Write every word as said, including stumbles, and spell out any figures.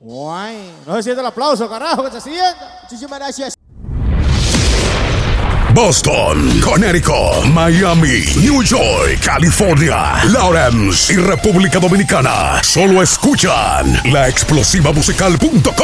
Guay. No se siente el aplauso, carajo, que se sienta. Muchísimas gracias. Boston, Connecticut, Miami, New York, California, Lawrence y República Dominicana. Solo escuchan la explosiva musical punto com.